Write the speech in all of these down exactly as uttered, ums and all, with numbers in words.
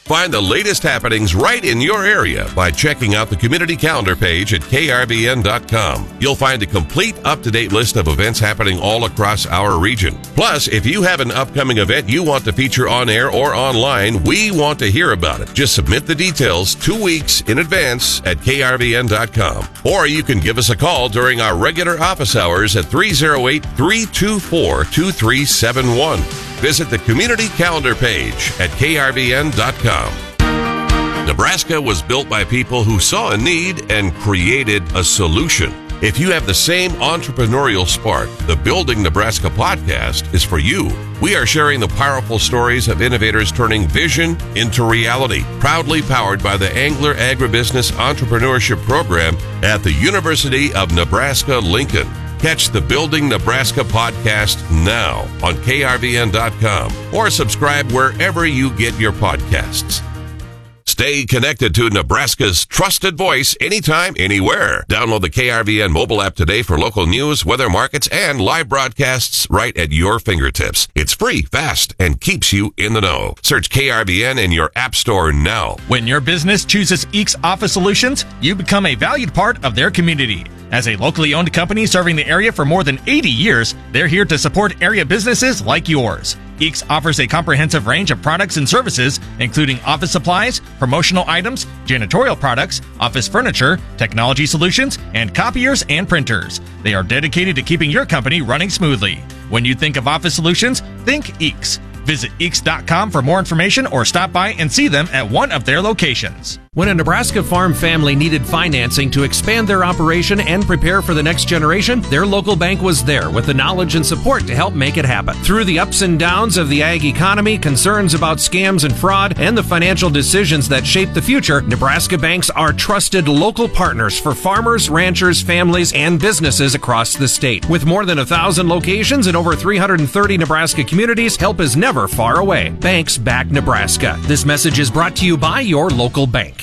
Find the latest happenings right in your area by checking out the community calendar page at K R B N dot com. You'll find a complete, up-to-date list of events happening all across our region. Plus, if you have an upcoming event you want to feature on air or online, we want to hear about it. Just submit the details two weeks in advance at K R B N dot com. Or you can give us a call during our regular office hours at three oh eight, three two four, two three seven one. Visit the community calendar page at K R B N dot com. Nebraska was built by people who saw a need and created a solution. If you have the same entrepreneurial spark, the Building Nebraska podcast is for you. We are sharing the powerful stories of innovators turning vision into reality. Proudly powered by the Angler Agribusiness Entrepreneurship Program at the University of Nebraska-Lincoln. Catch the Building Nebraska podcast now on K R B N dot com or subscribe wherever you get your podcasts. Stay connected to Nebraska's trusted voice anytime, anywhere. Download the K R B N mobile app today for local news, weather, markets, and live broadcasts right at your fingertips. It's free, fast, and keeps you in the know. Search K R B N in your app store now. When your business chooses Eeks Office Solutions, you become a valued part of their community. As a locally owned company serving the area for more than eighty years, they're here to support area businesses like yours. Eeks offers a comprehensive range of products and services, including office supplies, promotional items, janitorial products, office furniture, technology solutions, and copiers and printers. They are dedicated to keeping your company running smoothly. When you think of office solutions, think Eeks. Visit Eeks dot com for more information or stop by and see them at one of their locations. When a Nebraska farm family needed financing to expand their operation and prepare for the next generation, their local bank was there with the knowledge and support to help make it happen. Through the ups and downs of the ag economy, concerns about scams and fraud, and the financial decisions that shape the future, Nebraska banks are trusted local partners for farmers, ranchers, families, and businesses across the state. With more than a thousand locations and over three hundred thirty Nebraska communities, help is never far away. Banks back Nebraska. This message is brought to you by your local bank.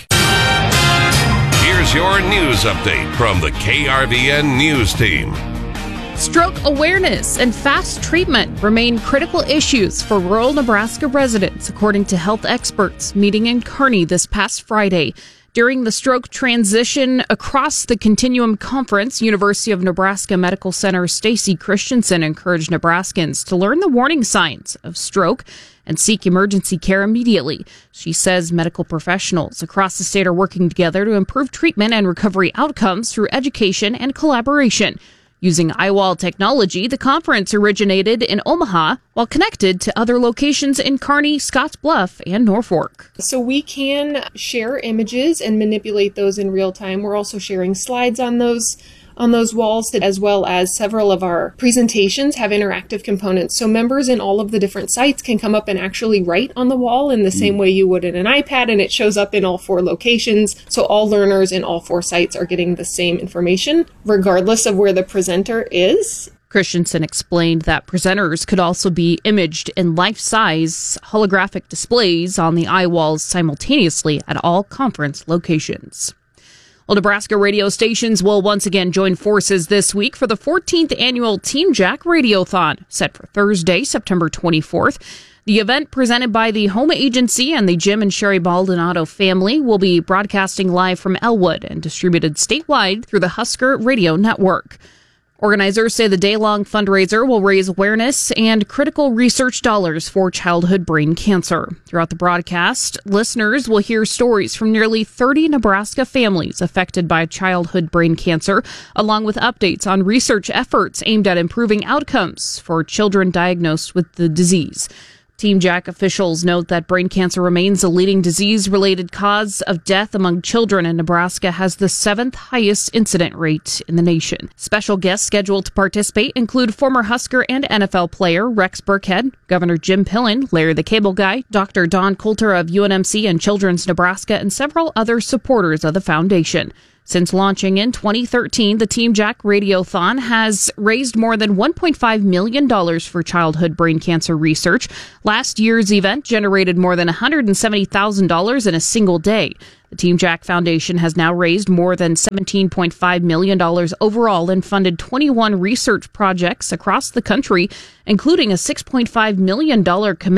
Here's your news update from the K R B N News Team. Stroke awareness and fast treatment remain critical issues for rural Nebraska residents, according to health experts meeting in Kearney this past Friday. During the stroke transition across the Continuum Conference, University of Nebraska Medical Center Stacy Christensen encouraged Nebraskans to learn the warning signs of stroke and seek emergency care immediately. She says medical professionals across the state are working together to improve treatment and recovery outcomes through education and collaboration. Using iWall technology, the conference originated in Omaha while connected to other locations in Kearney, Scottsbluff, and Norfolk. So we can share images and manipulate those in real time. We're also sharing slides on those on those walls, as well as several of our presentations have interactive components. So members in all of the different sites can come up and actually write on the wall in the same way you would in an iPad, and it shows up in all four locations. So all learners in all four sites are getting the same information, regardless of where the presenter is. Christensen explained that presenters could also be imaged in life-size holographic displays on the iWalls simultaneously at all conference locations. Well, Nebraska radio stations will once again join forces this week for the fourteenth annual Team Jack Radiothon, set for Thursday, September twenty-fourth. The event, presented by the Home Agency and the Jim and Sherry Baldonado family, will be broadcasting live from Elwood and distributed statewide through the Husker Radio Network. Organizers say the day-long fundraiser will raise awareness and critical research dollars for childhood brain cancer. Throughout the broadcast, listeners will hear stories from nearly thirty Nebraska families affected by childhood brain cancer, along with updates on research efforts aimed at improving outcomes for children diagnosed with the disease. Team Jack officials note that brain cancer remains a leading disease-related cause of death among children, and Nebraska has the seventh highest incident rate in the nation. Special guests scheduled to participate include former Husker and N F L player Rex Burkhead, Governor Jim Pillen, Larry the Cable Guy, Doctor Don Coulter of U N M C and Children's Nebraska, and several other supporters of the foundation. Since launching in twenty thirteen, the Team Jack Radiothon has raised more than one point five million dollars for childhood brain cancer research. Last year's event generated more than one hundred seventy thousand dollars in a single day. The Team Jack Foundation has now raised more than seventeen point five million dollars overall and funded twenty-one research projects across the country, including a six point five million dollars commitment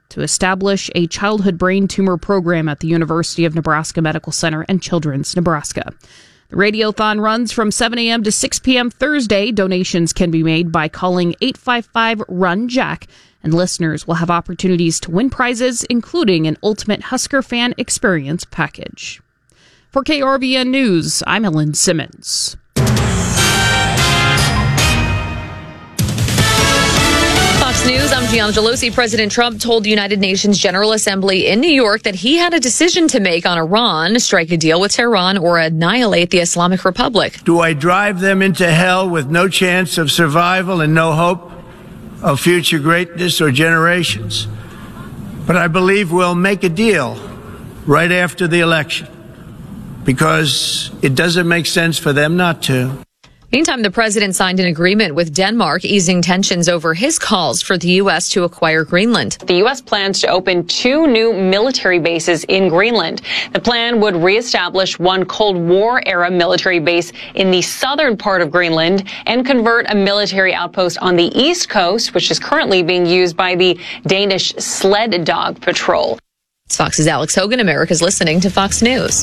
to establish a childhood brain tumor program at the University of Nebraska Medical Center and Children's Nebraska. The Radiothon runs from seven a.m. to six p.m. Thursday. Donations can be made by calling eight five five, run jack, and listeners will have opportunities to win prizes, including an Ultimate Husker Fan Experience package. For K R B N News, I'm Ellen Simmons. Fox News, I'm Gianna Gelosi. President Trump told the United Nations General Assembly in New York that he had a decision to make on Iran, strike a deal with Tehran, or annihilate the Islamic Republic. Do I drive them into hell with no chance of survival and no hope of future greatness or generations? But I believe we'll make a deal right after the election, because it doesn't make sense for them not to. Meantime, the president signed an agreement with Denmark, easing tensions over his calls for the U S to acquire Greenland. The U S plans to open two new military bases in Greenland. The plan would reestablish one Cold War-era military base in the southern part of Greenland and convert a military outpost on the east coast, which is currently being used by the Danish Sled Dog Patrol. It's Fox's Alex Hogan. America's listening to Fox News.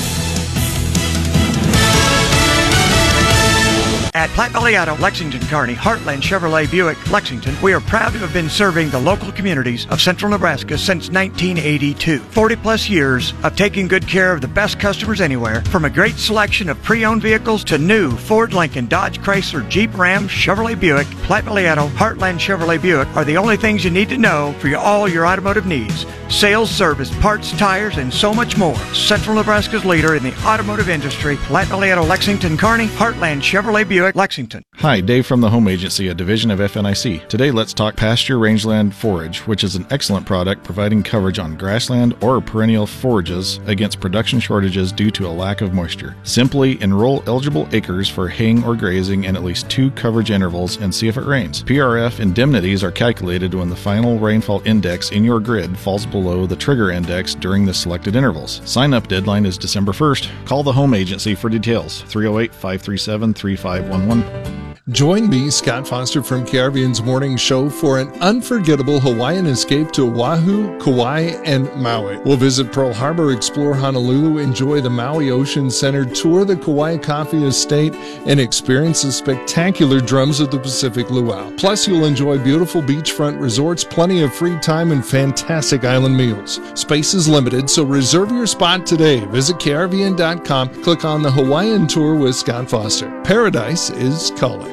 At Platte Valley Auto, Lexington, Kearney, Heartland Chevrolet Buick, Lexington, we are proud to have been serving the local communities of central Nebraska since nineteen eighty-two. forty plus years of taking good care of the best customers anywhere, from a great selection of pre-owned vehicles to new Ford, Lincoln, Dodge, Chrysler, Jeep, Ram, Chevrolet Buick. Platte Valley Auto, Heartland Chevrolet Buick are the only things you need to know for your, all your automotive needs. Sales, service, parts, tires, and so much more. Central Nebraska's leader in the automotive industry, Platte Valley Auto, Lexington, Kearney, Heartland Chevrolet Buick, Lexington. Hi, Dave from the Home Agency, a division of F N I C. Today let's talk pasture rangeland forage, which is an excellent product providing coverage on grassland or perennial forages against production shortages due to a lack of moisture. Simply enroll eligible acres for haying or grazing in at least two coverage intervals and see if it rains. P R F indemnities are calculated when the final rainfall index in your grid falls below the trigger index during the selected intervals. Sign-up deadline is December first. Call the Home Agency for details. three oh eight, five three seven, three five one one. Join me, Scott Foster from K R V N's Morning Show, for an unforgettable Hawaiian escape to Oahu, Kauai, and Maui. We'll visit Pearl Harbor, explore Honolulu, enjoy the Maui Ocean Center, tour the Kauai Coffee Estate, and experience the spectacular drums of the Pacific Luau. Plus, you'll enjoy beautiful beachfront resorts, plenty of free time, and fantastic island meals. Space is limited, so reserve your spot today. Visit K R V N dot com, click on the Hawaiian Tour with Scott Foster. Paradise is calling.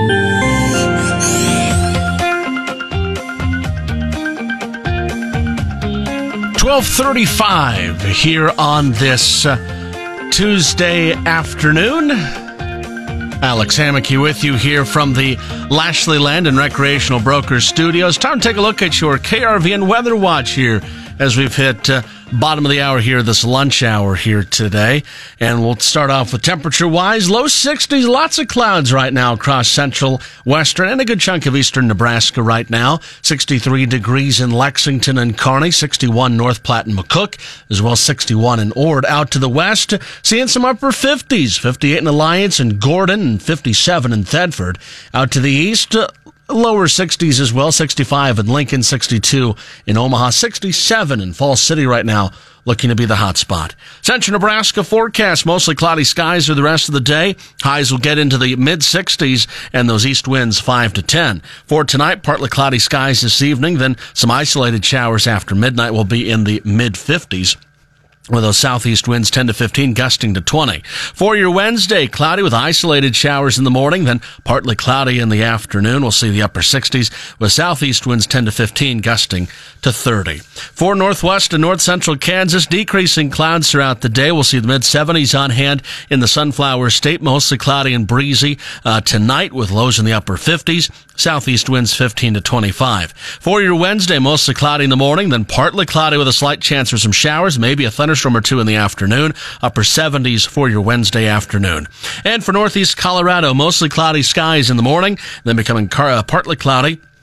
twelve thirty-five here on this uh, Tuesday afternoon. Alex Hammocky with you here from the Lashley Land and Recreational Brokers Studios. Time to take a look at your K R V N Weather Watch here as we've hit uh, bottom of the hour here, this lunch hour here today. And we'll start off with temperature-wise. Low sixties, lots of clouds right now across central, western, and a good chunk of eastern Nebraska right now. sixty-three degrees in Lexington and Kearney, sixty-one North Platte and McCook, as well as sixty-one in Ord. Out to the west, seeing some upper fifties, fifty-eight in Alliance and Gordon, and fifty-seven in Thedford. Out to the east, uh, lower sixties as well, sixty-five in Lincoln, sixty-two in Omaha, sixty-seven in Falls City right now, looking to be the hot spot. Central Nebraska forecast, mostly cloudy skies for the rest of the day. Highs will get into the mid-sixties, and those east winds five to ten. For tonight, partly cloudy skies this evening, then some isolated showers after midnight will be in the mid-fifties. With those southeast winds ten to fifteen, gusting to twenty. For your Wednesday, cloudy with isolated showers in the morning, then partly cloudy in the afternoon. We'll see the upper sixties with southeast winds ten to fifteen, gusting to thirty. For northwest and north central Kansas, decreasing clouds throughout the day. We'll see the mid-seventies on hand in the Sunflower State, mostly cloudy and breezy uh, tonight with lows in the upper fifties. Southeast winds fifteen to twenty-five. For your Wednesday, mostly cloudy in the morning, then partly cloudy with a slight chance for some showers, maybe a thunderstorm or two in the afternoon. Upper seventies for your Wednesday afternoon. And for northeast Colorado, mostly cloudy skies in the morning, then becoming car- uh, partly cloudy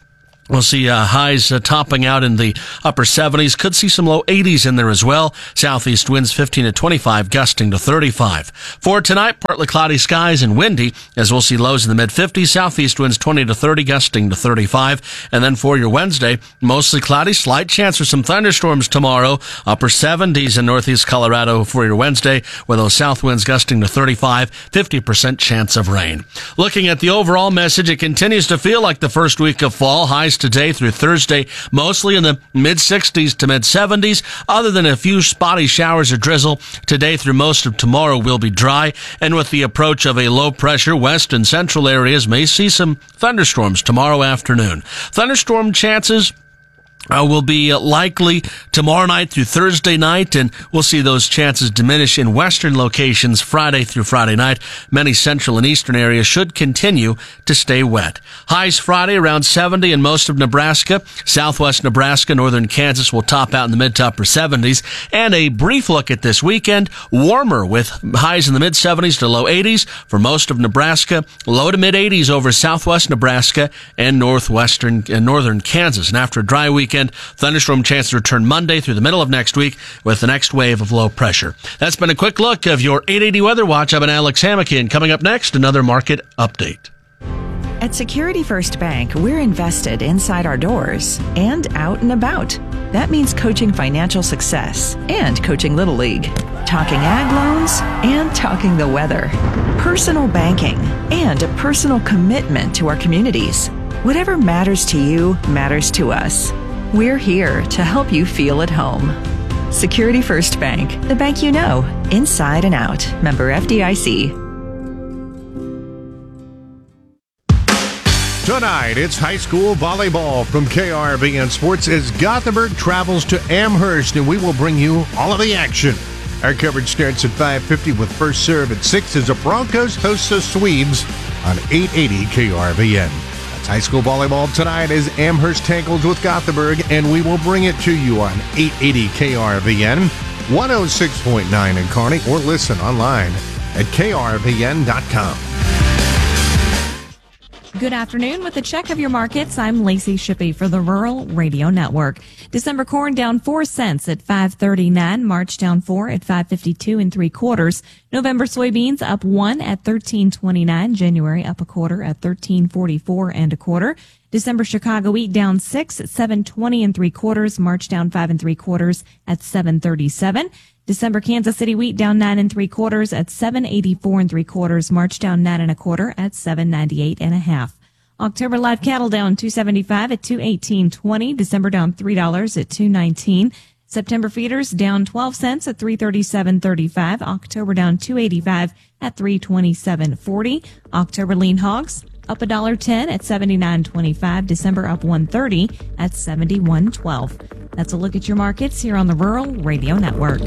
We'll see uh, highs uh, topping out in the upper seventies. Could see some low eighties in there as well. Southeast winds fifteen to twenty-five, gusting to thirty-five. For tonight, partly cloudy skies and windy, as we'll see lows in the mid-fifties. Southeast winds twenty to thirty, gusting to thirty-five. And then for your Wednesday, mostly cloudy, slight chance for some thunderstorms tomorrow. Upper seventies in northeast Colorado for your Wednesday, with those south winds gusting to thirty-five, fifty percent chance of rain. Looking at the overall message, it continues to feel like the first week of fall. Highs today through Thursday, mostly in the mid-sixties to mid-seventies, other than a few spotty showers or drizzle. Today through most of tomorrow will be dry, and with the approach of a low pressure, west and central areas may see some thunderstorms tomorrow afternoon. Thunderstorm chances Uh, will be likely tomorrow night through Thursday night, and we'll see those chances diminish in western locations Friday through Friday night. Many central and eastern areas should continue to stay wet. Highs Friday around seventy in most of Nebraska. Southwest Nebraska, northern Kansas will top out in the mid to upper seventies. And a brief look at this weekend, warmer with highs in the mid seventies to low eighties for most of Nebraska, low to mid eighties over southwest Nebraska and northwestern and northern Kansas. And after a dry weekend, thunderstorm chances return Monday through the middle of next week with the next wave of low pressure. That's been a quick look of your eight eighty Weather Watch. I've been Alex Hamilton. Coming up next, another market update. At Security First Bank, we're invested inside our doors and out and about. That means coaching financial success and coaching Little League, talking ag loans and talking the weather, personal banking, and a personal commitment to our communities. Whatever matters to you matters to us. We're here to help you feel at home. Security First Bank, the bank you know, inside and out. Member F D I C. Tonight, it's high school volleyball from K R B N Sports as Gothenburg travels to Amherst, and we will bring you all of the action. Our coverage starts at five fifty with first serve at six as the Broncos host the Swedes on eight eighty K R B N. High school volleyball tonight as Amherst tackles with Gothenburg, and we will bring it to you on eight eighty K R V N, one oh six point nine in Kearney, or listen online at K R V N dot com. Good afternoon. With a check of your markets, I'm Lacey Shippey for the Rural Radio Network. December corn down four cents at five thirty-nine. March down four at five fifty-two and three quarters. November soybeans up one at thirteen twenty-nine. January up a quarter at thirteen forty-four and a quarter. December Chicago wheat down six at seven twenty and three quarters. March down five and three quarters at seven thirty-seven. December Kansas City wheat down nine and three quarters at seven eighty-four and three quarters. March down nine and a quarter at seven ninety-eight and a half. October live cattle down two seventy-five at two eighteen twenty. December down three dollars at two nineteen. September feeders down twelve cents at three thirty-seven thirty-five. October down two eighty-five at three twenty-seven forty. October lean hogs up one dollar ten at seventy-nine twenty-five. December up one thirty at seventy-one twelve. That's a look at your markets here on the Rural Radio Network.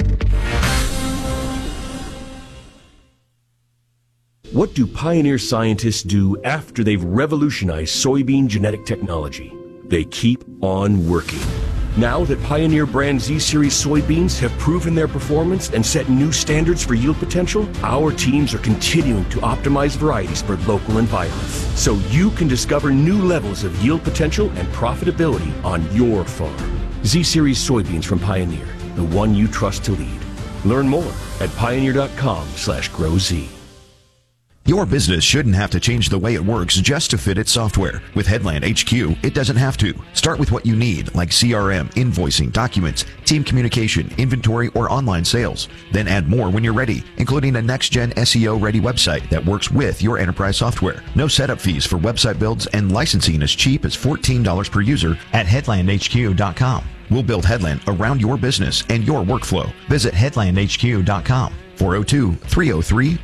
What do Pioneer scientists do after they've revolutionized soybean genetic technology? They keep on working. Now that Pioneer brand Z-Series soybeans have proven their performance and set new standards for yield potential, our teams are continuing to optimize varieties for local environments, so you can discover new levels of yield potential and profitability on your farm. Z-Series soybeans from Pioneer, the one you trust to lead. Learn more at pioneer.com slash growz. Your business shouldn't have to change the way it works just to fit its software. With Headland H Q, it doesn't have to. Start with what you need, like C R M, invoicing, documents, team communication, inventory, or online sales. Then add more when you're ready, including a next-gen S E O-ready website that works with your enterprise software. No setup fees for website builds, and licensing as cheap as fourteen dollars per user at headland h q dot com. We'll build Headland around your business and your workflow. Visit headland h q dot com. four oh two, three oh three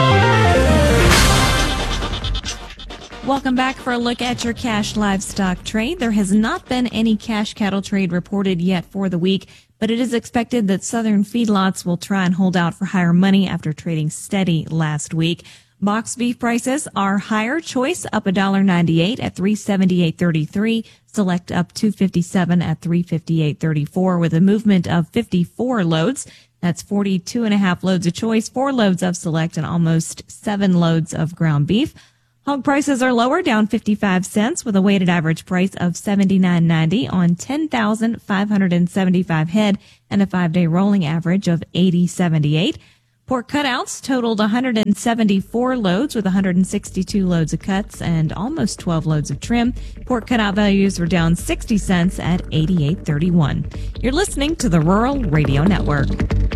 Welcome back for a look at your cash livestock trade. There has not been any cash cattle trade reported yet for the week, but it is expected that southern feedlots will try and hold out for higher money after trading steady last week. Box beef prices are higher. Choice up one dollar ninety-eight at three seventy-eight thirty-three. Select up two fifty-seven at three fifty-eight thirty-four with a movement of fifty-four loads. That's forty-two and a half loads of choice, four loads of select, and almost seven loads of ground beef. Hog prices are lower, down fifty-five cents, with a weighted average price of seventy-nine ninety on ten thousand five hundred seventy-five head and a five-day rolling average of eighty seventy-eight. Pork cutouts totaled one hundred seventy-four loads, with one hundred sixty-two loads of cuts and almost twelve loads of trim. Pork cutout values were down sixty cents at eighty-eight thirty-one. You're listening to the Rural Radio Network.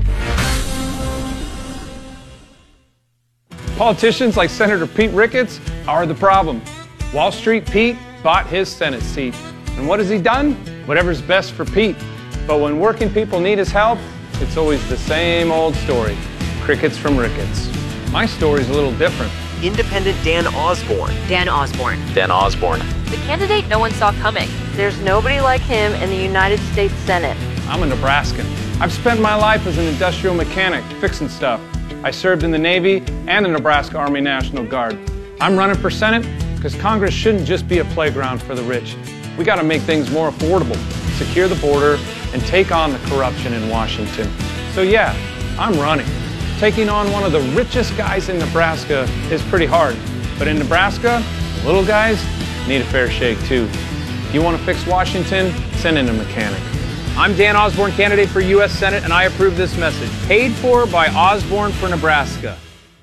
Politicians like Senator Pete Ricketts are the problem. Wall Street Pete bought his Senate seat. And what has he done? Whatever's best for Pete. But when working people need his help, it's always the same old story. Crickets from Ricketts. My story's a little different. Independent Dan Osborne. Dan Osborne. Dan Osborne. The candidate no one saw coming. There's nobody like him in the United States Senate. I'm a Nebraskan. I've spent my life as an industrial mechanic, fixing stuff. I served in the Navy and the Nebraska Army National Guard. I'm running for Senate because Congress shouldn't just be a playground for the rich. We got to make things more affordable, secure the border, and take on the corruption in Washington. So yeah, I'm running. Taking on one of the richest guys in Nebraska is pretty hard. But in Nebraska, little guys need a fair shake too. If you want to fix Washington, send in a mechanic. I'm Dan Osborne, candidate for U S Senate, and I approve this message. Paid for by Osborne for Nebraska.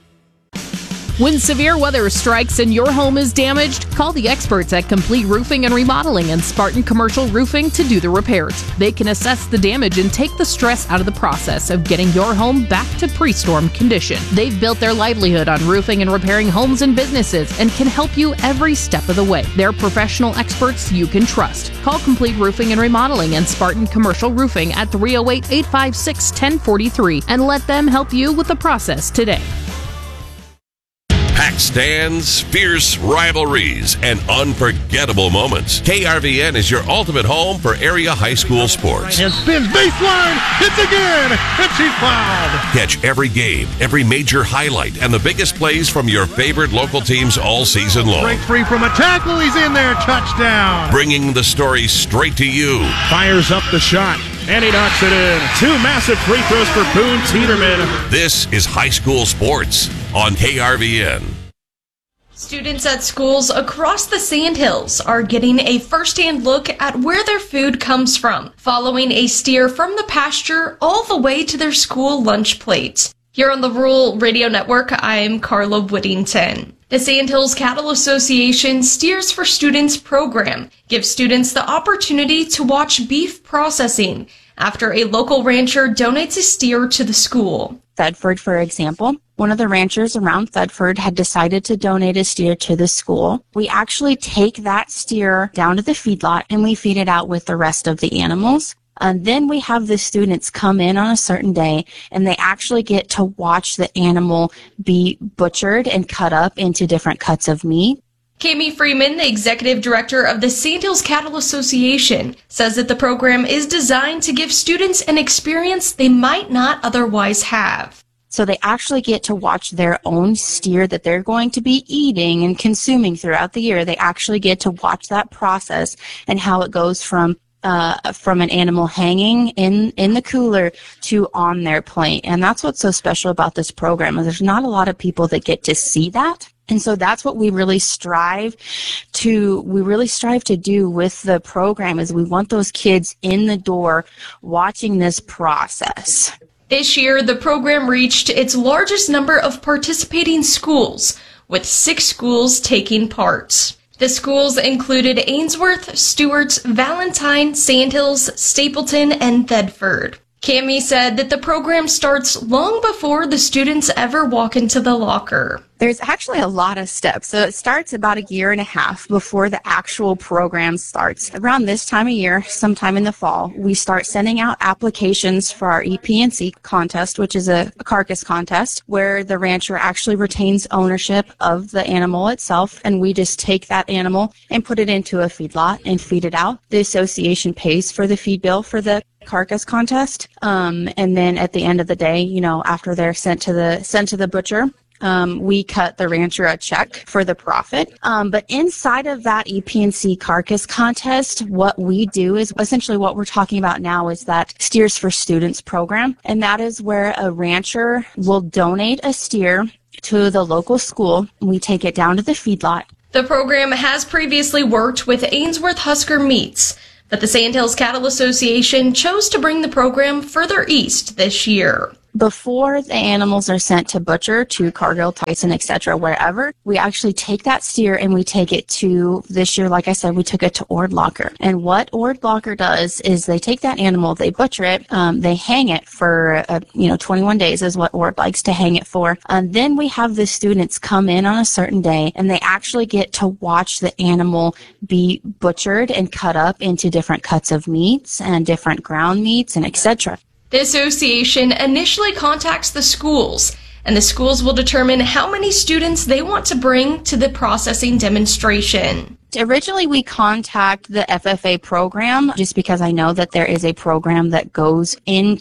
When severe weather strikes and your home is damaged, call the experts at Complete Roofing and Remodeling and Spartan Commercial Roofing to do the repairs. They can assess the damage and take the stress out of the process of getting your home back to pre-storm condition. They've built their livelihood on roofing and repairing homes and businesses and can help you every step of the way. They're professional experts you can trust. Call Complete Roofing and Remodeling and Spartan Commercial Roofing at three oh eight, eight five six, one oh four three and let them help you with the process today. Packed stands, fierce rivalries, and unforgettable moments. K R V N is your ultimate home for area high school sports. And spins baseline, hits again, and she's fouled. Catch every game, every major highlight, and the biggest plays from your favorite local teams all season long. Breaks free from a tackle, he's in there, touchdown. Bringing the story straight to you. Fires up the shot, and he knocks it in. Two massive free throws for Boone Teeterman. This is high school sports on K R V N. Students at schools across the Sandhills are getting a first-hand look at where their food comes from, following a steer from the pasture all the way to their school lunch plate. Here on the Rural Radio Network, I'm Carla Whittington. The Sandhills Cattle Association Steers for Students program gives students the opportunity to watch beef processing after a local rancher donates a steer to the school. Thedford, for example, one of the ranchers around Thedford had decided to donate a steer to the school. We actually take that steer down to the feedlot and we feed it out with the rest of the animals. And then we have the students come in on a certain day and they actually get to watch the animal be butchered and cut up into different cuts of meat. Cami Freeman, the executive director of the Sandhills Cattle Association, says that the program is designed to give students an experience they might not otherwise have. So they actually get to watch their own steer that they're going to be eating and consuming throughout the year. They actually get to watch that process and how it goes from uh, from an animal hanging in, in the cooler to on their plate. And that's what's so special about this program, is there's not a lot of people that get to see that. And so that's what we really strive to, we really strive to do with the program, is we want those kids in the door watching this process. This year, the program reached its largest number of participating schools, with six schools taking part. The schools included Ainsworth, Stewart's, Valentine, Sandhills, Stapleton, and Thedford. Cami said that the program starts long before the students ever walk into the locker. There's actually a lot of steps. So it starts about a year and a half before the actual program starts. Around this time of year, sometime in the fall, we start sending out applications for our E P and C contest, which is a, a carcass contest where the rancher actually retains ownership of the animal itself, and we just take that animal and put it into a feedlot and feed it out. The association pays for the feed bill for the carcass contest, um, and then at the end of the day, you know, after they're sent to the sent to the butcher, Um, we cut the rancher a check for the profit. Um, but inside of that E P and C carcass contest, what we do is essentially what we're talking about now is that Steers for Students program. And that is where a rancher will donate a steer to the local school. We take it down to the feedlot. The program has previously worked with Ainsworth Husker Meats, but the Sandhills Cattle Association chose to bring the program further east this year. Before the animals are sent to butcher, to Cargill, Tyson, et cetera, wherever, we actually take that steer and we take it to, this year, like I said, we took it to Ord Locker. And what Ord Locker does is they take that animal, they butcher it, um, they hang it for, uh, you know, twenty-one days is what Ord likes to hang it for. And then we have the students come in on a certain day and they actually get to watch the animal be butchered and cut up into different cuts of meats and different ground meats and et cetera. The association initially contacts the schools, and the schools will determine how many students they want to bring to the processing demonstration. Originally, we contact the F F A program just because I know that there is a program that goes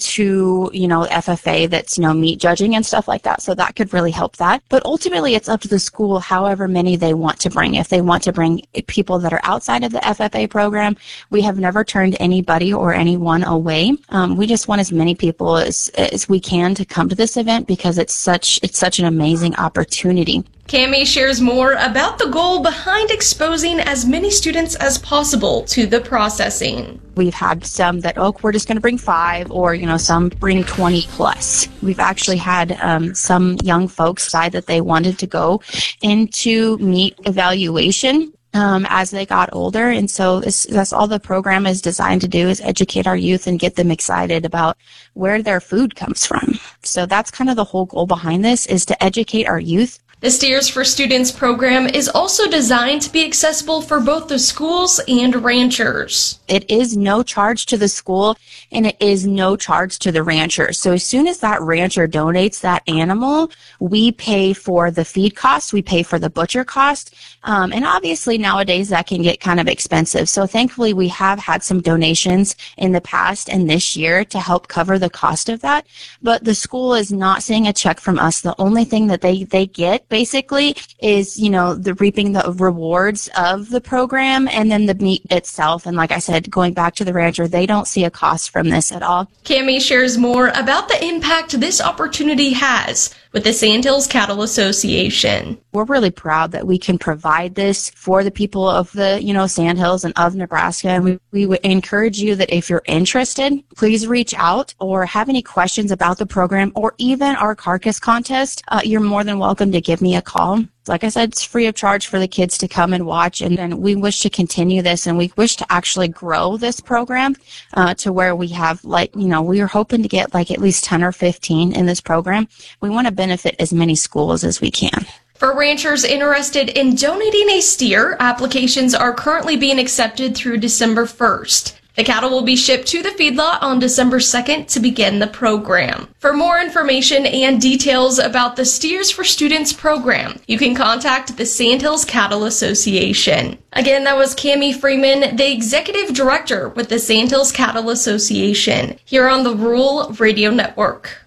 into, you know, F F A that's, you know, meat judging and stuff like that. So that could really help that. But ultimately, it's up to the school however many they want to bring. If they want to bring people that are outside of the F F A program, we have never turned anybody or anyone away. Um, we just want as many people as, as we can to come to this event because it's such, it's such an amazing opportunity. Cammie shares more about the goal behind exposing as many students as possible to the processing. We've had some that, oh, we're just going to bring five, or, you know, some bring twenty plus. We've actually had um, some young folks decide that they wanted to go into meat evaluation um, as they got older. And so this, that's all the program is designed to do, is educate our youth and get them excited about where their food comes from. So that's kind of the whole goal behind this, is to educate our youth. The Steers for Students program is also designed to be accessible for both the schools and ranchers. It is no charge to the school, and it is no charge to the rancher. So as soon as that rancher donates that animal, we pay for the feed cost, we pay for the butcher cost, um, and obviously nowadays that can get kind of expensive. So thankfully we have had some donations in the past and this year to help cover the cost of that, but the school is not seeing a check from us. The only thing that they, they get basically is, you know, the reaping the rewards of the program and then the meat itself. And like I said, going back to the rancher, they don't see a cost from this at all. Cammie shares more about the impact this opportunity has with the Sandhills Cattle Association. We're really proud that we can provide this for the people of the, you know, Sandhills and of Nebraska. And we, we would encourage you that if you're interested, please reach out or have any questions about the program or even our carcass contest. Uh, you're more than welcome to give me a call. Like I said, it's free of charge for the kids to come and watch, and, and we wish to continue this, and we wish to actually grow this program uh, to where we have, like, you know, we are hoping to get like at least ten or fifteen in this program. We want to benefit as many schools as we can. For ranchers interested in donating a steer, applications are currently being accepted through December first. The cattle will be shipped to the feedlot on December second to begin the program. For more information and details about the Steers for Students program, you can contact the Sandhills Cattle Association. Again, that was Cammie Freeman, the Executive Director with the Sandhills Cattle Association, here on the Rural Radio Network.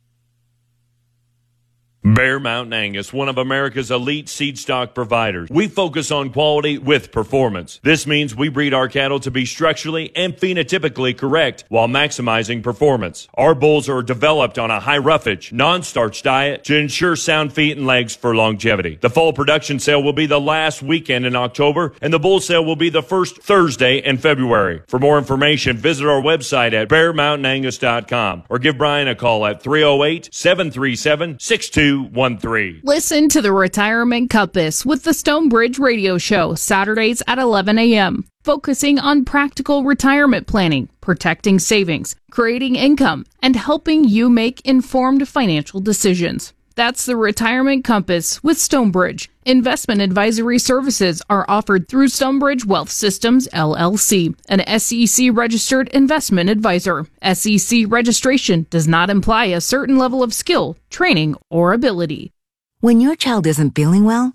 Bear Mountain Angus, one of America's elite seed stock providers. We focus on quality with performance. This means we breed our cattle to be structurally and phenotypically correct while maximizing performance. Our bulls are developed on a high roughage, non-starch diet to ensure sound feet and legs for longevity. The fall production sale will be the last weekend in October, and the bull sale will be the first Thursday in February. For more information, visit our website at bear mountain angus dot com or give Brian a call at three oh eight, seven three seven, six two one three. Listen to the Retirement Compass with the Stonebridge Radio Show, Saturdays at eleven a.m., focusing on practical retirement planning, protecting savings, creating income, and helping you make informed financial decisions. That's the Retirement Compass with Stonebridge. Investment advisory services are offered through Stonebridge Wealth Systems, L L C, an S E C-registered investment advisor. S E C registration does not imply a certain level of skill, training, or ability. When your child isn't feeling well,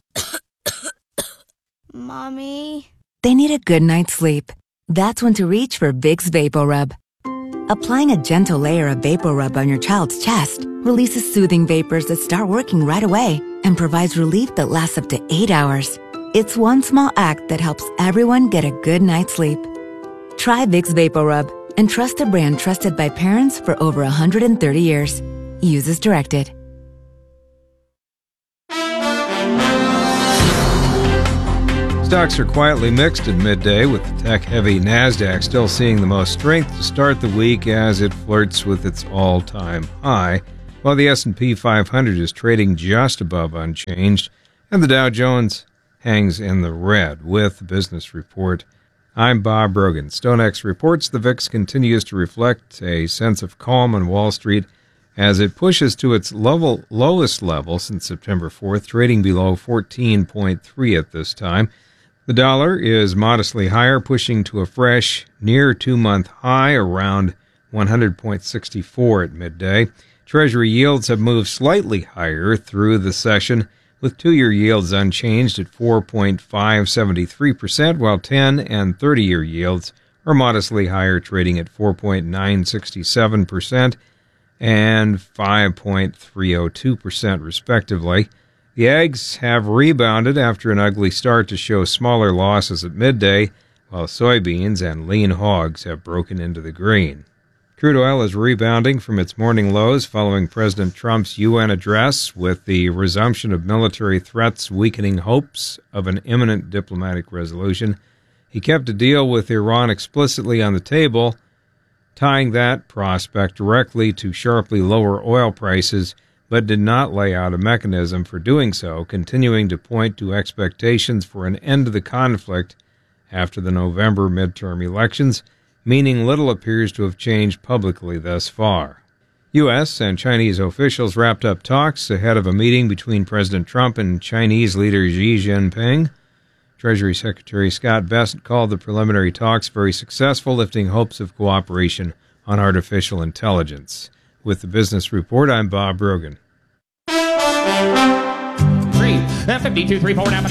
Mommy, they need a good night's sleep. That's when to reach for Vicks VapoRub. Applying a gentle layer of VapoRub on your child's chest releases soothing vapors that start working right away and provides relief that lasts up to eight hours. It's one small act that helps everyone get a good night's sleep. Try Vicks VapoRub and trust a brand trusted by parents for over one hundred thirty years. Use as directed. Stocks are quietly mixed at midday, with the tech-heavy NASDAQ still seeing the most strength to start the week as it flirts with its all-time high, while the S and P five hundred is trading just above unchanged, and the Dow Jones hangs in the red. With the business report, I'm Bob Brogan. StoneX reports the V I X continues to reflect a sense of calm on Wall Street as it pushes to its level, lowest level since September fourth, trading below fourteen point three at this time. The dollar is modestly higher, pushing to a fresh near two-month high around one hundred point six four at midday. Treasury yields have moved slightly higher through the session, with two-year yields unchanged at four point five seven three percent, while ten and thirty-year yields are modestly higher, trading at four point nine six seven percent and five point three oh two percent, respectively. The eggs have rebounded after an ugly start to show smaller losses at midday, while soybeans and lean hogs have broken into the green. Crude oil is rebounding from its morning lows following President Trump's U N address, with the resumption of military threats weakening hopes of an imminent diplomatic resolution. He kept a deal with Iran explicitly on the table, tying that prospect directly to sharply lower oil prices, but did not lay out a mechanism for doing so, continuing to point to expectations for an end to the conflict after the November midterm elections, meaning little appears to have changed publicly thus far. U S and Chinese officials wrapped up talks ahead of a meeting between President Trump and Chinese leader Xi Jinping. Treasury Secretary Scott Bessent called the preliminary talks very successful, lifting hopes of cooperation on artificial intelligence. With the business report, I'm Bob Brogan. Three, fifty-two, three, four, now,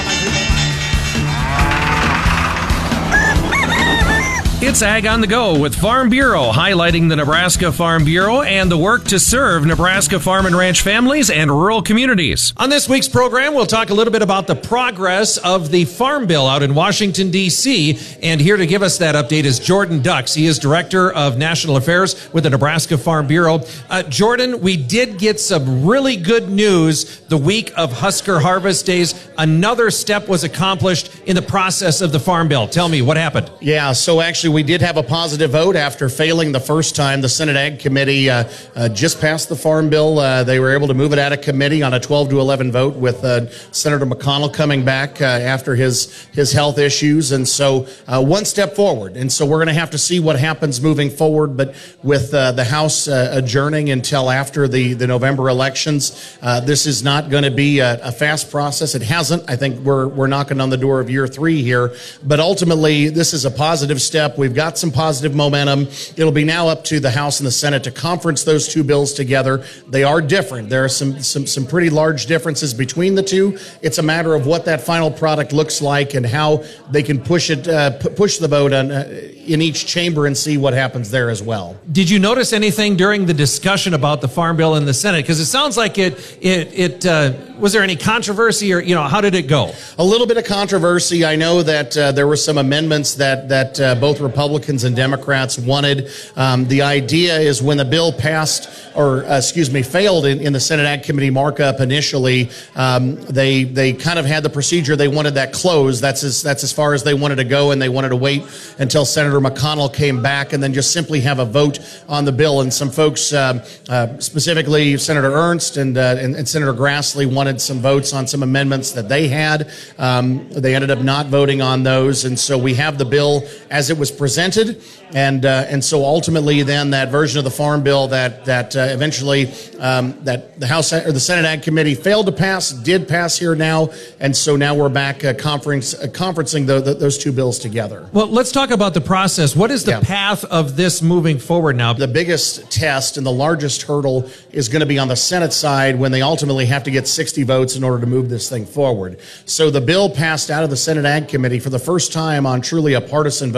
It's Ag on the Go with Farm Bureau, highlighting the Nebraska Farm Bureau and the work to serve Nebraska farm and ranch families and rural communities. On this week's program, we'll talk a little bit about the progress of the Farm Bill out in Washington, D C And here to give us that update is Jordan Dux. He is Director of National Affairs with the Nebraska Farm Bureau. Uh, Jordan, we did get some really good news the week of Husker Harvest Days. Another step was accomplished in the process of the Farm Bill. Tell me, what happened? Yeah, so actually we did have a positive vote after failing the first time. The Senate Ag Committee uh, uh, just passed the Farm Bill. Uh, they were able to move it out of committee on a twelve to eleven vote, with uh, Senator McConnell coming back uh, after his his health issues. And so uh, one step forward. And so we're going to have to see what happens moving forward. But with uh, the House uh, adjourning until after the, the November elections, uh, this is not going to be a, a fast process. It hasn't. I think we're, we're knocking on the door of year three here. But ultimately, this is a positive step. We've got some positive momentum. It'll be now up to the House and the Senate to conference those two bills together. They are different. There are some, some, some pretty large differences between the two. It's a matter of what that final product looks like and how they can push it, uh, push the vote on, uh, in each chamber and see what happens there as well. Did you notice anything during the discussion about the Farm Bill in the Senate? Because it sounds like it, it, it uh, was there any controversy, or, you know, how did it go? A little bit of controversy. I know that uh, there were some amendments that, that uh, both Republicans and Democrats wanted. Um, the idea is when the bill passed, or uh, excuse me, failed in, in the Senate Ag Committee markup initially, um, they they kind of had the procedure. They wanted that closed. That's as, that's as far as they wanted to go, and they wanted to wait until Senator McConnell came back and then just simply have a vote on the bill. And some folks, uh, uh, specifically Senator Ernst and, uh, and, and Senator Grassley, wanted some votes on some amendments that they had. Um, they ended up not voting on those, and so we have the bill as it was presented. And uh, and so ultimately, then that version of the Farm Bill that that uh, eventually um, that the House or the Senate Ag Committee failed to pass did pass here now, and so now we're back uh, conference uh, conferencing the, the, those two bills together. Well, let's talk about the process. What is the Yeah. path of this moving forward now? The biggest test and the largest hurdle is going to be on the Senate side when they ultimately have to get sixty votes in order to move this thing forward. So the bill passed out of the Senate Ag Committee for the first time on truly a partisan vote. It was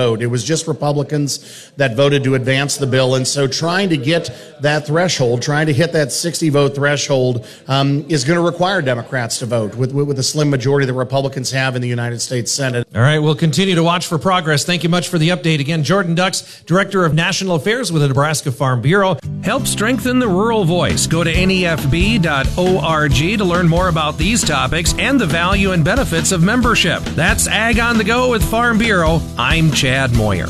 was just Republicans that voted to advance the bill. And so trying to get that threshold, trying to hit that sixty vote threshold um, is going to require Democrats to vote with, with, with the slim majority that Republicans have in the United States Senate. All right, we'll continue to watch for progress. Thank you much for the update. Again, Jordan Dux, Director of National Affairs with the Nebraska Farm Bureau. Help strengthen the rural voice. Go to N E F B dot org to learn more about these topics and the value and benefits of membership. That's Ag on the Go with Farm Bureau. I'm Chad Moyer.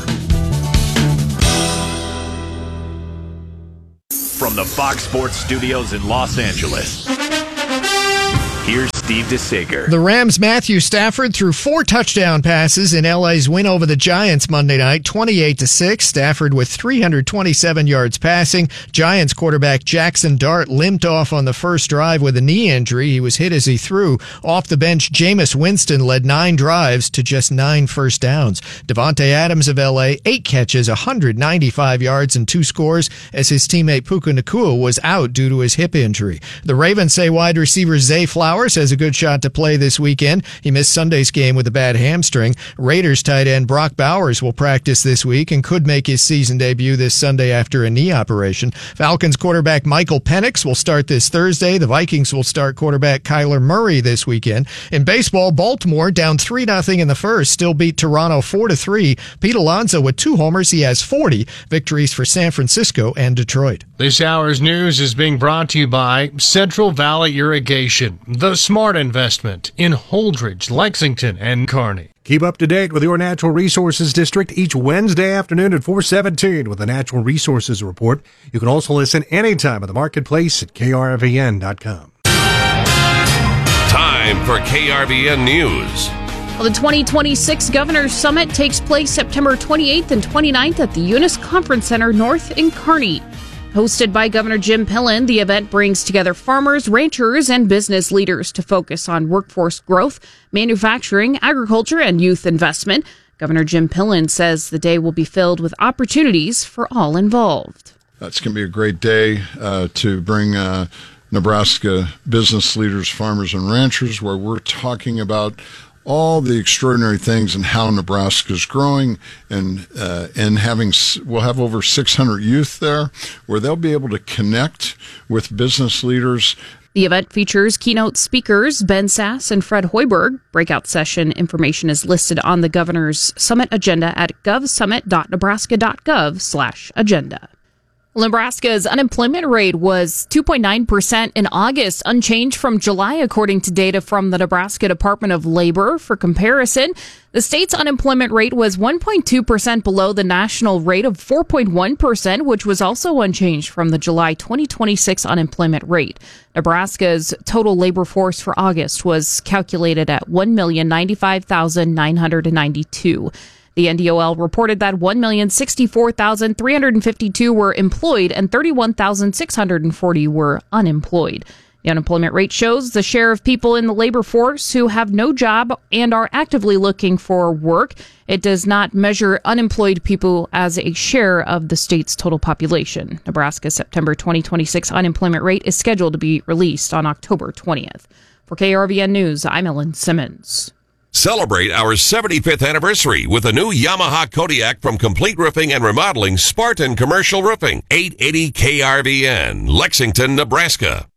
From the Fox Sports Studios in Los Angeles, here's Steve DeSager. The Rams' Matthew Stafford threw four touchdown passes in L A's win over the Giants Monday night, twenty-eight to six. Stafford with three hundred twenty-seven yards passing. Giants quarterback Jackson Dart limped off on the first drive with a knee injury. He was hit as he threw. Off the bench, Jameis Winston led nine drives to just nine first downs. Devontae Adams of L A, eight catches, one hundred ninety-five yards and two scores as his teammate Puka Nacua was out due to his hip injury. The Ravens say wide receiver Zay Flowers has a good shot to play this weekend. He missed Sunday's game with a bad hamstring. Raiders tight end Brock Bowers will practice this week and could make his season debut this Sunday after a knee operation. Falcons quarterback Michael Penix will start this Thursday. The Vikings will start quarterback Kyler Murray this weekend. In baseball, Baltimore down three nothing in the first, still beat Toronto four to three. Pete Alonso with two homers, he has forty. Victories for San Francisco and Detroit. This hour's news is being brought to you by Central Valley Irrigation, the smart investment in Holdridge, Lexington, and Kearney. Keep up to date with your Natural Resources District each Wednesday afternoon at four seventeen with the Natural Resources Report. You can also listen anytime at the marketplace at K R V N dot com. Time for K R V N News. Well, the twenty twenty-six Governor's Summit takes place September twenty-eighth and twenty-ninth at the Eunice Conference Center North in Kearney. Hosted by Governor Jim Pillen, the event brings together farmers, ranchers, and business leaders to focus on workforce growth, manufacturing, agriculture, and youth investment. Governor Jim Pillen says the day will be filled with opportunities for all involved. It's going to be a great day uh, to bring uh, Nebraska business leaders, farmers, and ranchers, where we're talking about all the extraordinary things and how Nebraska is growing, and uh, and having we'll have over six hundred youth there, where they'll be able to connect with business leaders. The event features keynote speakers Ben Sass and Fred Hoiberg. Breakout session information is listed on the Governor's Summit agenda at govsummit dot nebraska dot gov slash agenda. Nebraska's unemployment rate was two point nine percent in August, unchanged from July, according to data from the Nebraska Department of Labor. For comparison, the state's unemployment rate was one point two percent below the national rate of four point one percent, which was also unchanged from the July twenty twenty-six unemployment rate. Nebraska's total labor force for August was calculated at one million ninety-five thousand nine hundred ninety-two. The N D O L reported that one million sixty-four thousand three hundred fifty-two were employed and thirty-one thousand six hundred forty were unemployed. The unemployment rate shows the share of people in the labor force who have no job and are actively looking for work. It does not measure unemployed people as a share of the state's total population. Nebraska's September twenty twenty-six unemployment rate is scheduled to be released on October twentieth. For K R V N News, I'm Ellen Simmons. Celebrate our seventy-fifth anniversary with a new Yamaha Kodiak from Complete Roofing and Remodeling, Spartan Commercial Roofing. eight eighty K R V N, Lexington, Nebraska.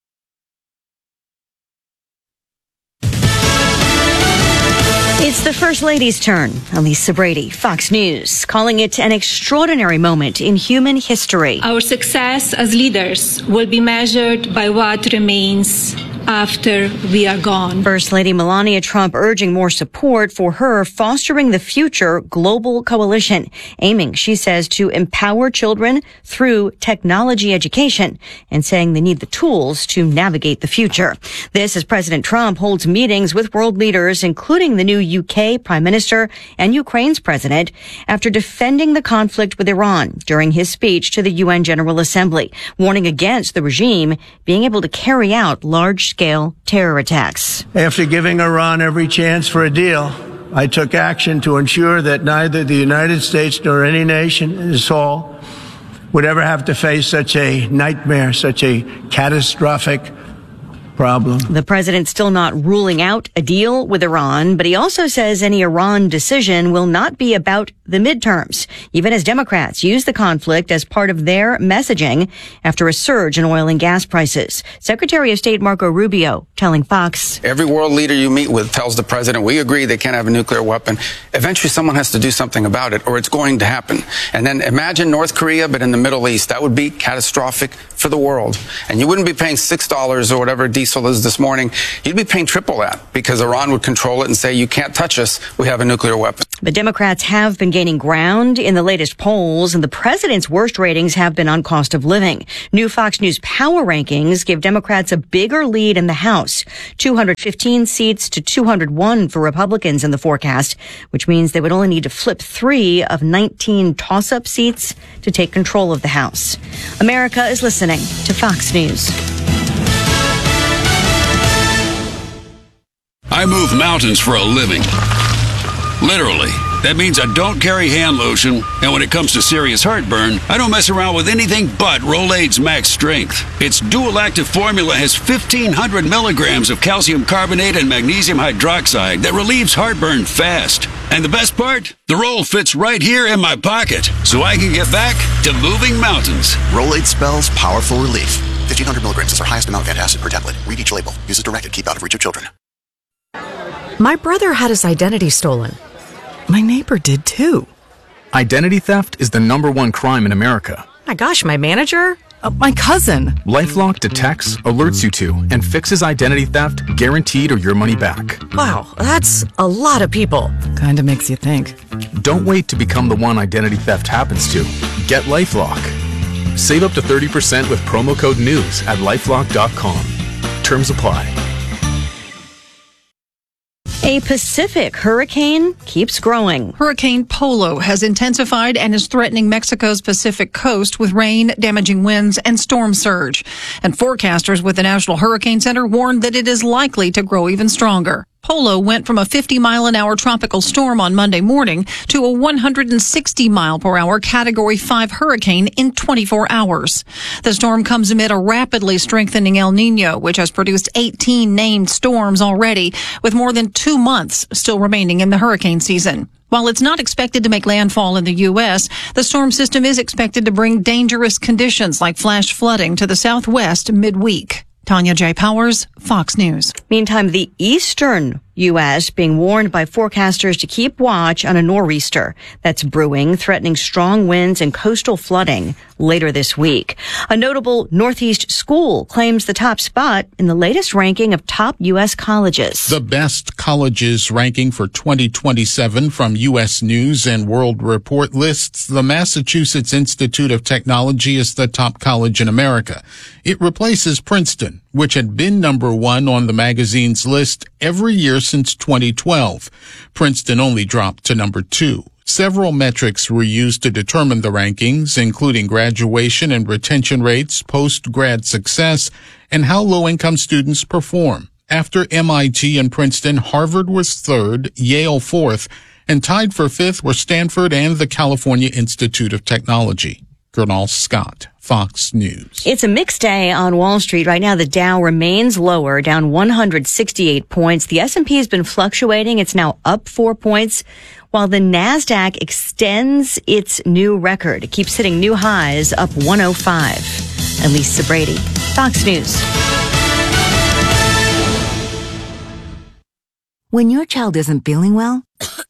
It's the First Lady's turn. Elisa Brady, Fox News, calling it an extraordinary moment in human history. Our success as leaders will be measured by what remains after we are gone. First Lady Melania Trump urging more support for her Fostering the Future global coalition, aiming, she says, to empower children through technology education, and saying they need the tools to navigate the future. This as President Trump holds meetings with world leaders, including the new U K Prime Minister and Ukraine's president, after defending the conflict with Iran during his speech to the U N General Assembly, warning against the regime being able to carry out large-scale terror attacks. After giving Iran every chance for a deal, I took action to ensure that neither the United States nor any nation in this hall would ever have to face such a nightmare, such a catastrophic problem. The president's still not ruling out a deal with Iran, but he also says any Iran decision will not be about the midterms, even as Democrats use the conflict as part of their messaging after a surge in oil and gas prices. Secretary of State Marco Rubio telling Fox, every world leader you meet with tells the president, we agree they can't have a nuclear weapon. Eventually someone has to do something about it, or it's going to happen. And then imagine North Korea, but in the Middle East. That would be catastrophic for the world. And you wouldn't be paying six dollars or whatever diesel is this morning. You'd be paying triple that because Iran would control it and say, you can't touch us. We have a nuclear weapon. But Democrats have been gaining ground in the latest polls, and the president's worst ratings have been on cost of living. New Fox News Power Rankings give Democrats a bigger lead in the House, two hundred fifteen seats to two hundred one for Republicans in the forecast, which means they would only need to flip three of nineteen toss-up seats to take control of the House. America is listening to Fox News. I move mountains for a living. Literally. That means I don't carry hand lotion, and when it comes to serious heartburn, I don't mess around with anything but Rolaids Max Strength. Its dual-active formula has fifteen hundred milligrams of calcium carbonate and magnesium hydroxide that relieves heartburn fast. And the best part? The roll fits right here in my pocket, so I can get back to moving mountains. Rolaids spells powerful relief. fifteen hundred milligrams is our highest amount of antacid per tablet. Read each label. Use as directed. Keep out of reach of children. My brother had his identity stolen. My neighbor did too. Identity theft is the number one crime in America. My gosh, my manager? Uh, my cousin. LifeLock detects, alerts you to, and fixes identity theft, guaranteed or your money back. Wow, that's a lot of people. Kinda makes you think. Don't wait to become the one identity theft happens to. Get LifeLock. Save up to thirty percent with promo code NEWS at lifelock dot com. Terms apply. A Pacific hurricane keeps growing. Hurricane Polo has intensified and is threatening Mexico's Pacific coast with rain, damaging winds, and storm surge. And forecasters with the National Hurricane Center warned that it is likely to grow even stronger. Polo went from a fifty mile an hour tropical storm on Monday morning to a one hundred sixty mile per hour Category five hurricane in twenty-four hours. The storm comes amid a rapidly strengthening El Nino, which has produced eighteen named storms already, with more than two months still remaining in the hurricane season. While it's not expected to make landfall in the U S, the storm system is expected to bring dangerous conditions like flash flooding to the southwest midweek. Tanya J. Powers, Fox News. Meantime, the eastern U S being warned by forecasters to keep watch on a nor'easter that's brewing, threatening strong winds and coastal flooding later this week. A notable Northeast school claims the top spot in the latest ranking of top U S colleges. The best colleges ranking for twenty twenty-seven from U S News and World Report lists the Massachusetts Institute of Technology as the top college in America. It replaces Princeton, which had been number one on the magazine's list every year since twenty twelve. Princeton only dropped to number two. Several metrics were used to determine the rankings, including graduation and retention rates, post-grad success, and how low-income students perform. After M I T and Princeton, Harvard was third, Yale fourth, and tied for fifth were Stanford and the California Institute of Technology. Gernal Scott, Fox News. It's a mixed day on Wall Street. Right now, the Dow remains lower, down one hundred sixty-eight points. The S and P has been fluctuating. It's now up four points, while the NASDAQ extends its new record. It keeps hitting new highs, up one oh five. Elisa Brady, Fox News. When your child isn't feeling well,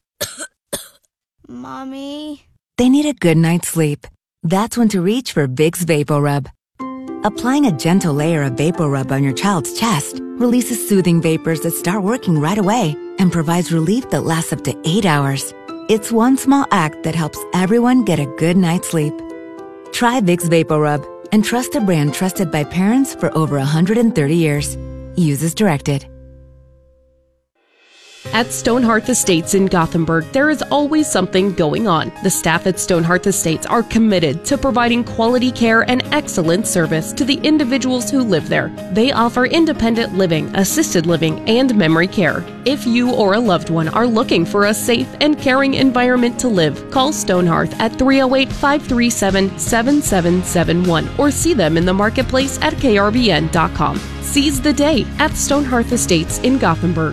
Mommy, they need a good night's sleep. That's when to reach for Vicks VapoRub. Applying a gentle layer of VapoRub on your child's chest releases soothing vapors that start working right away and provides relief that lasts up to eight hours. It's one small act that helps everyone get a good night's sleep. Try Vicks VapoRub and trust a brand trusted by parents for over one hundred thirty years. Use as directed. At Stonehearth Estates in Gothenburg, there is always something going on. The staff at Stonehearth Estates are committed to providing quality care and excellent service to the individuals who live there. They offer independent living, assisted living, and memory care. If you or a loved one are looking for a safe and caring environment to live, call Stonehearth at three oh eight, five three seven, seven seven seven one or see them in the marketplace at K R B N dot com. Seize the day at Stonehearth Estates in Gothenburg.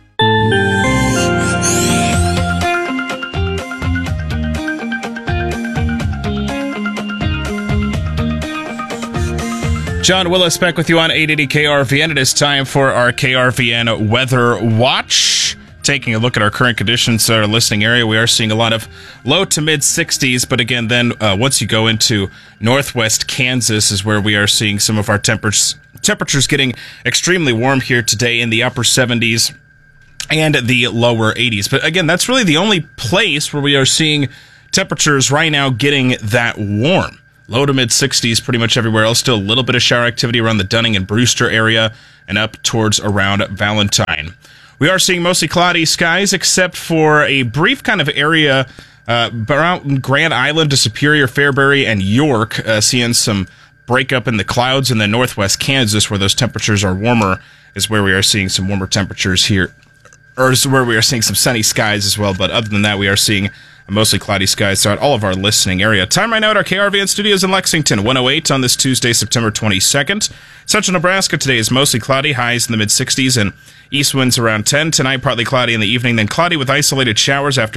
John Willis back with you on eight eighty K R V N. It is time for our K R V N Weather Watch. Taking a look at our current conditions in our listening area, we are seeing a lot of low to mid sixties, but again, then uh, once you go into northwest Kansas is where we are seeing some of our temperatures temperatures getting extremely warm here today in the upper seventies and the lower eighties. But again, that's really the only place where we are seeing temperatures right now getting that warm. Low to mid sixties pretty much everywhere else. Still a little bit of shower activity around the Dunning and Brewster area and up towards around Valentine. We are seeing mostly cloudy skies except for a brief kind of area uh, around Grand Island to Superior, Fairbury, and York, uh, seeing some breakup in the clouds. In the northwest Kansas, where those temperatures are warmer, is where we are seeing some warmer temperatures here, or is where we are seeing some sunny skies as well. But other than that, we are seeing mostly cloudy skies throughout all of our listening area. Time right now at our K R V N studios in Lexington, one oh eight on this Tuesday, September twenty-second. Central Nebraska today is mostly cloudy, highs in the mid sixties, and east winds around ten. Tonight, partly cloudy in the evening, then cloudy with isolated showers after